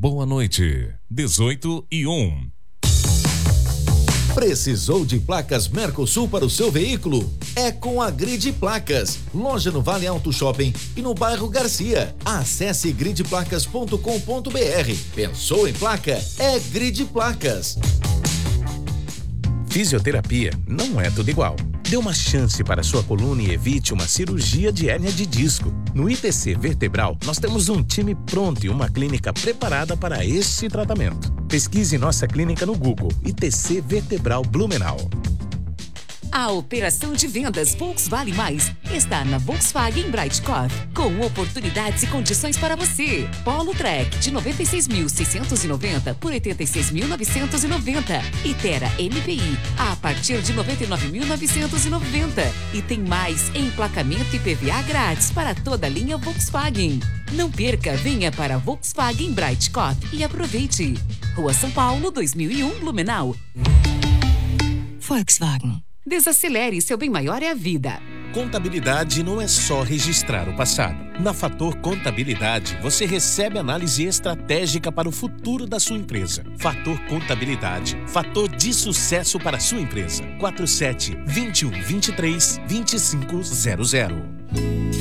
Boa noite. 18:01. Precisou de placas Mercosul para o seu veículo? É com a Grid Placas. Loja no Vale Alto Shopping e no bairro Garcia. Acesse gridplacas.com.br. Pensou em placa? É Grid Placas. Fisioterapia não é tudo igual. Dê uma chance para sua coluna e evite uma cirurgia de hérnia de disco. No ITC Vertebral, nós temos um time pronto e uma clínica preparada para este tratamento. Pesquise nossa clínica no Google, ITC Vertebral Blumenau. A operação de vendas Volkswagen Mais está na Volkswagen Breitkopf, com oportunidades e condições para você. Polo Track de 96.690 por 86.990. E Tera MPI a partir de 99.990. E tem mais emplacamento e PVA grátis para toda a linha Volkswagen. Não perca, venha para Volkswagen Breitkopf e aproveite. Rua São Paulo, 2001, Blumenau. Volkswagen. Desacelere, seu bem maior é a vida. Contabilidade não é só registrar o passado. Na Fator Contabilidade, você recebe análise estratégica para o futuro da sua empresa. Fator Contabilidade, fator de sucesso para a sua empresa. 47 21 23 2500.